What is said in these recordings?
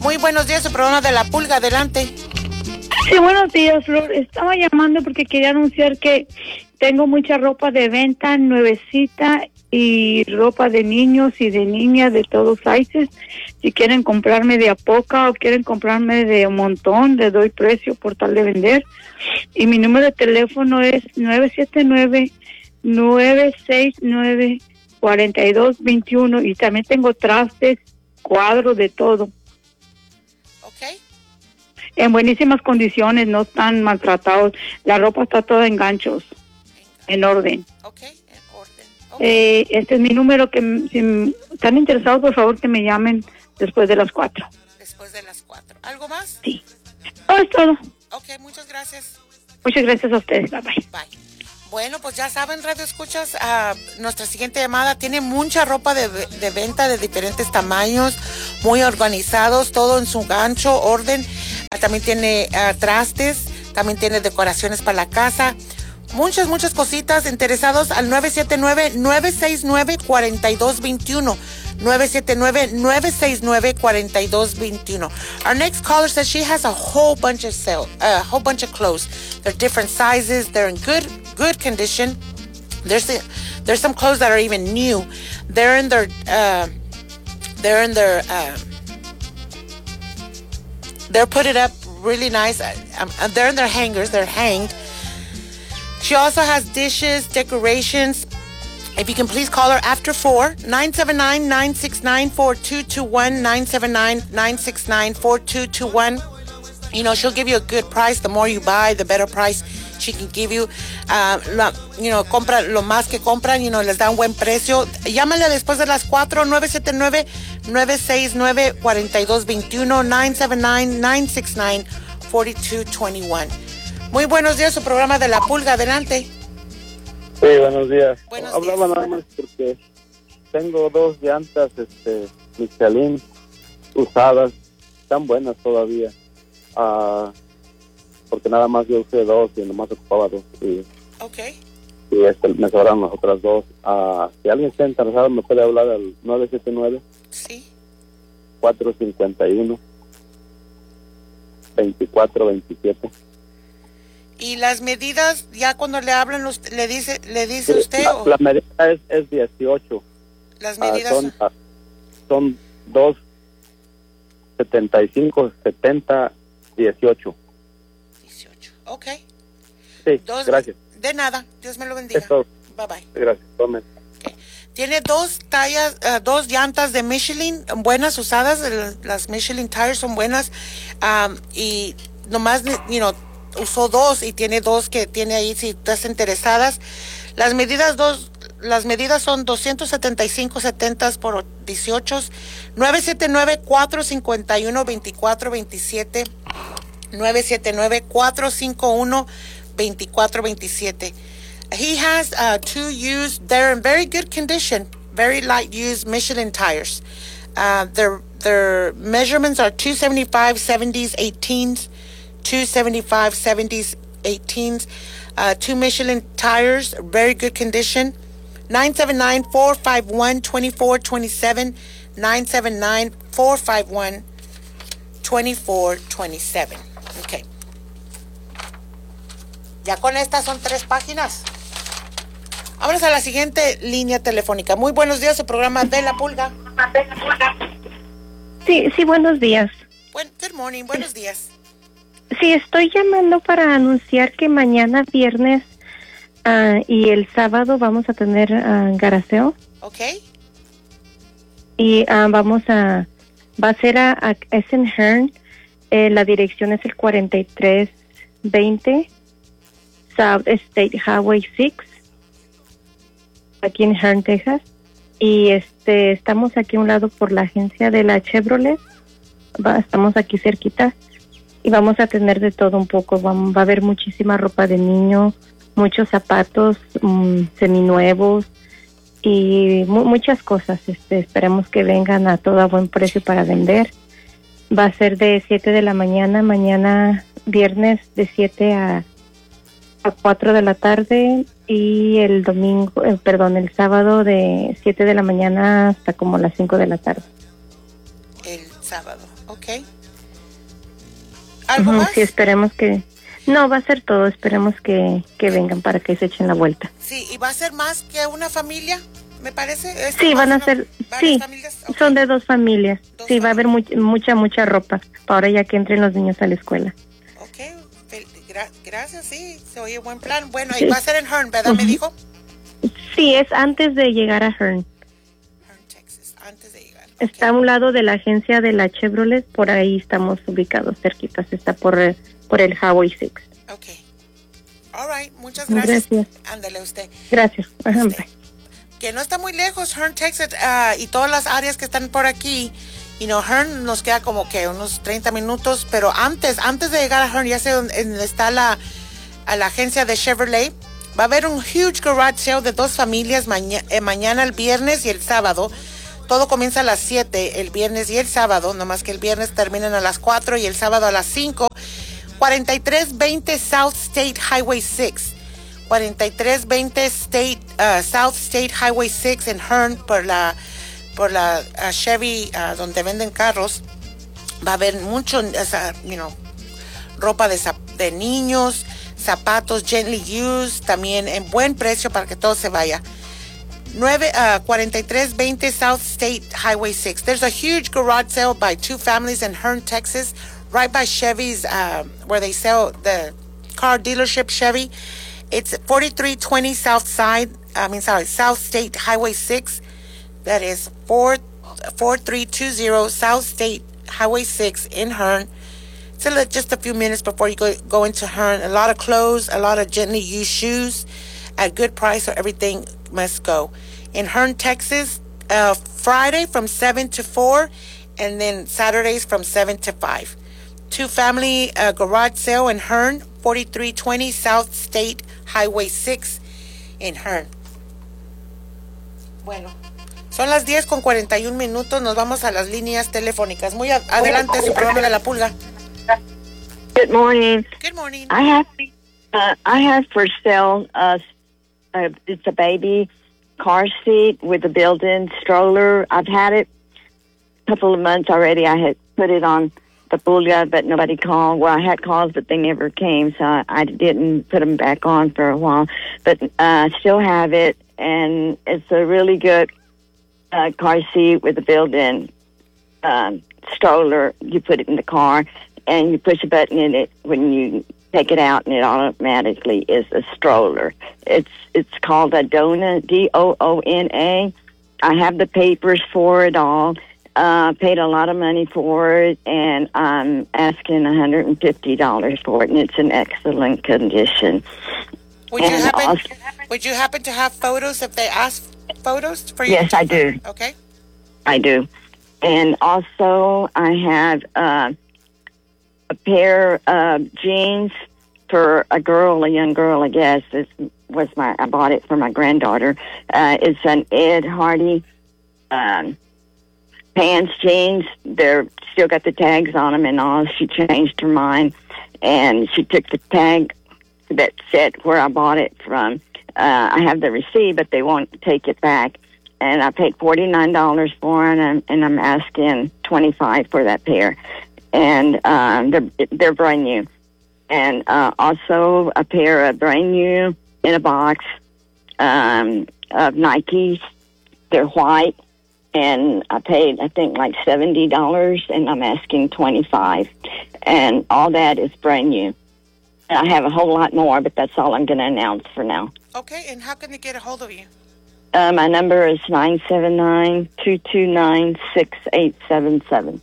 Muy buenos días, el programa de La Pulga, adelante. Sí, buenos días, Flor. Estaba llamando porque quería anunciar que tengo mucha ropa de venta nuevecita y ropa de niños y de niñas de todos sizes. Si quieren comprarme de a poca o quieren comprarme de un montón, les doy precio por tal de vender. Y mi número de teléfono es 979-969-4221 y también tengo trastes, cuadros, de todo. Ok. En buenísimas condiciones, no están maltratados. La ropa está toda en ganchos, en orden. Ok, en orden. Okay. Este es mi número, que si están interesados, por favor, que me llamen después de las 4. Después de las 4. ¿Algo más? Sí. Es todo. Ok, muchas gracias. Muchas gracias a ustedes. Bye, bye. Bye. Bueno, pues ya saben, Radio Escuchas, nuestra siguiente llamada tiene mucha ropa de venta de diferentes tamaños, muy organizados, todo en su gancho, orden. También tiene trastes, también tiene decoraciones para la casa. Muchas cositas. Interesados al 979-969-4221. 979-969-4221. Our next caller says she has a whole bunch of clothes. They're different sizes. They're in good condition. There's some clothes that are even new. They're put it up really nice. They're in their hangers. They're hanged. She also has dishes, decorations. If you can please call her after 4, 979-969-4221, 979-969-4221. You know, she'll give you a good price. The more you buy, the better price she can give you. Compra lo más que compran, les da un buen precio. Llámale después de las 4, 979-969-4221, 979-969-4221. Muy buenos días, su programa de La Pulga, adelante. Sí, buenos días. Hablaba nada más porque tengo 2 llantas Michelin usadas, están buenas todavía. Porque nada más yo usé 2 y nomás ocupaba 2. Okay. Y me sobraron las otras 2. Si alguien está interesado, me puede hablar al 979. Sí. 451-2427. ¿Y las medidas, ya cuando le hablan, le dice usted? La medida es 18. Las medidas son 2, 75, 70, 18. 18, ok. Sí, gracias. De nada, Dios me lo bendiga. Eso. Bye bye. Gracias, tomen. Okay. Tiene 2 llantas de Michelin buenas, usadas. Las Michelin tires son buenas. Y nomás, usó 2 y tiene 2 que tiene ahí si estás interesadas. Las medidas son 275/70 por 18. 979-451-2427. 979-451-2427. He has 2 used. They're in very good condition, very light used Michelin tires. Their measurements are 275 70s 18s. 275 70s 18s, 2 Michelin tires, very good condition. 979-451-2427, 979-451-2427. Okay. Ya con estas son 3 páginas. Vámonos a la siguiente línea telefónica. Muy buenos días, el programa de La Pulga. Sí, buenos días. Good morning, buenos días. Sí, estoy llamando para anunciar que mañana viernes y el sábado vamos a tener garaseo. Ok. Y va a ser a Essenhern. La dirección es el 4320 South State Highway 6, aquí en Hearn, Texas. Y estamos aquí a un lado por la agencia de la Chevrolet. Estamos aquí cerquita. Y vamos a tener de todo un poco. Va a haber muchísima ropa de niño, muchos zapatos seminuevos y muchas cosas. Esperemos que vengan a todo a buen precio para vender. Va a ser de 7 de la mañana, mañana viernes de 7 a 4 de la tarde y el sábado de 7 de la mañana hasta como las 5 de la tarde. sábado, ¿ok? ¿Algo más? Sí, esperemos que... No, va a ser todo. Esperemos que vengan para que se echen la vuelta. Sí, ¿y va a ser más que una familia, me parece? Sí, van a ser... Sí, familias? Okay. son de 2 familias. Sí, familias. Va a haber mucha ropa para ahora ya que entren los niños a la escuela. Ok, gracias, sí, se oye buen plan. Bueno, Sí. y va a ser en Hearn, ¿verdad? Me dijo. Sí, es antes de llegar a Hearn. Hearn, Texas, antes de llegar. Está a un lado de la agencia de la Chevrolet, por ahí estamos ubicados cerquitas, está por el Highway 6. Ok. All right, muchas gracias. Gracias. Ándale usted. Gracias. Ajá, Usted. Que no está muy lejos, Hearn, Texas, y todas las áreas que están por aquí. Hearn nos queda como que unos 30 minutos, pero antes de llegar a Hearn, ya sé dónde está la agencia de Chevrolet. Va a haber un huge garage sale de 2 familias mañana, el viernes y el sábado. Todo comienza a las 7, el viernes y el sábado, nomás que el viernes terminan a las 4 y el sábado a las 5. 4320 South State Highway 6. 4320 South State Highway 6 en Hearn por la Chevy, donde venden carros. Va a haber mucho, ropa de niños, zapatos gently used, también en buen precio para que todo se vaya. 4320 South State Highway 6. There's a huge garage sale by 2 families in Hearn, Texas, right by Chevy's, where they sell the car dealership Chevy. It's 4320 South State Highway 6. That is 4320 South State Highway 6 in Hearn. It's just a few minutes before you go into Hearn. A lot of clothes, a lot of gently used shoes at good price, so everything must go. In Hearn, Texas, Friday from 7 to 4, and then Saturdays from 7 to 5. 2 family garage sale in Hearn, 4320 South State Highway 6 in Hearn. Bueno, son las 10:41. Nos vamos a las líneas telefónicas. Muy adelante su programa de La Pulga. Good morning. Good morning. I have for sale it's a baby car seat with a built-in stroller. I've had it a couple of months already. I had put it on the Pulga, but nobody called. Well, I had calls, but they never came, so I didn't put them back on for a while. But I still have it, and it's a really good car seat with a built-in stroller. You put it in the car, and you push a button in it when you take it out, and it automatically is a stroller. It's called a Doona, Doona. I have the papers for it all. Paid a lot of money for it, and I'm asking $150 for it, and it's in excellent condition. Would you happen to have photos if they ask photos for you? Yes, I do. Okay. I do. And also, I have a pair of jeans for a young girl, I guess. I bought it for my granddaughter. It's an Ed Hardy pants, jeans. They're still got the tags on them and all. She changed her mind, and she took the tag that said where I bought it from. I have the receipt, but they won't take it back. And I paid $49 for it, and I'm asking $25 for that pair. And they're brand new. And also a pair of brand new in a box of Nikes. They're white. And I paid, I think, like $70, and I'm asking $25. And all that is brand new. And I have a whole lot more, but that's all I'm going to announce for now. Okay, and how can they get a hold of you? My number is 979-229-6877.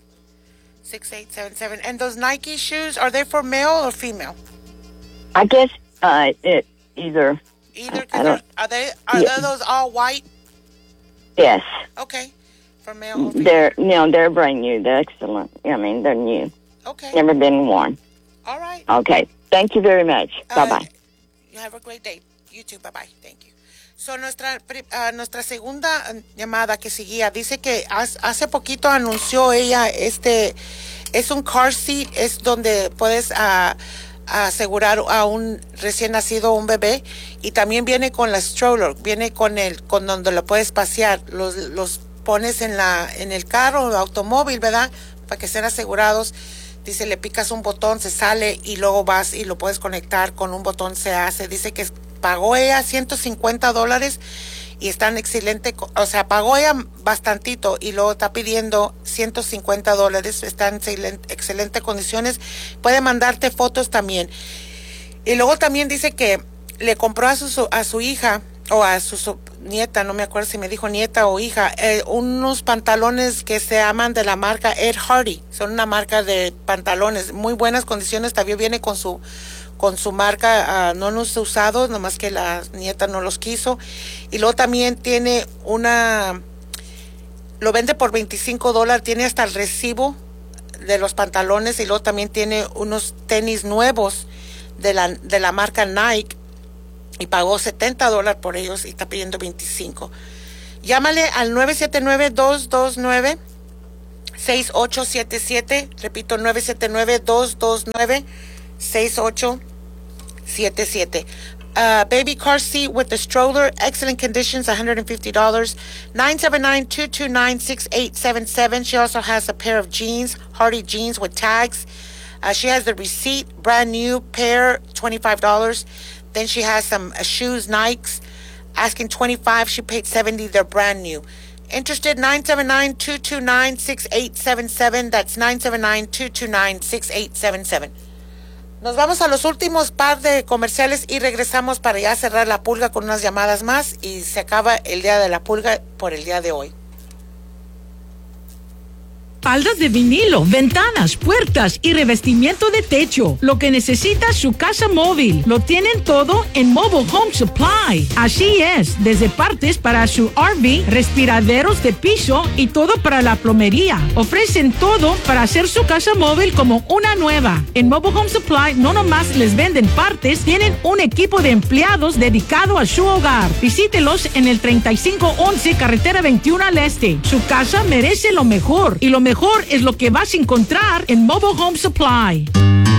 6877. And those Nike shoes, are they for male or female? I guess it either. Either? Are those all white? Yes. Okay. For male or female? They're brand new. They're excellent. I mean, they're new. Okay. Never been worn. All right. Okay. Thank you very much. Bye-bye. You have a great day. You too. Bye-bye. Thank you. So, nuestra segunda llamada que seguía dice que hace poquito anunció ella es un car seat, es donde puedes asegurar a un recién nacido, un bebé, y también viene con la stroller, viene con donde lo puedes pasear. Los pones en el carro o automóvil, ¿verdad? Para que estén asegurados. Dice, le picas un botón, se sale y luego vas y lo puedes conectar con un botón, se hace. Dice que pagó ella $150 y están excelente, o sea, pagó ella bastantito y luego está pidiendo $150. Está en excelentes condiciones. Puede mandarte fotos también. Y luego también dice que le compró a su hija o a su nieta, no me acuerdo si me dijo nieta o hija, unos pantalones que se llaman de la marca Ed Hardy. Son una marca de pantalones, muy buenas condiciones, también viene con su marca, no los usados, nomás que la nieta no los quiso. Y luego también tiene lo vende por $25, tiene hasta el recibo de los pantalones, y luego también tiene unos tenis nuevos de la marca Nike, y pagó $70 por ellos y está pidiendo $25. Llámale al 979-229-6877. Repito, 979-229-6877. Baby car seat with the stroller, excellent conditions, $150. 979-229-6877. She also has a pair of jeans, Hardy jeans with tags. She has the receipt, brand new pair, $25. Then she has some shoes, Nikes, asking $25. She paid $70. They're brand new. Interested? 979-229-6877. That's 979-229-6877. Nos vamos a los últimos par de comerciales y regresamos para ya cerrar la pulga con unas llamadas más, y se acaba el día de la pulga por el día de hoy. Faldas de vinilo, ventanas, puertas y revestimiento de techo. Lo que necesita su casa móvil. Lo tienen todo en Mobile Home Supply. Así es, desde partes para su RV, respiraderos de piso y todo para la plomería. Ofrecen todo para hacer su casa móvil como una nueva. En Mobile Home Supply no nomás les venden partes, tienen un equipo de empleados dedicado a su hogar. Visítelos en el 3511 Carretera 21 al Este. Su casa merece lo mejor, y lo mejor es lo que vas a encontrar en Mobile Home Supply.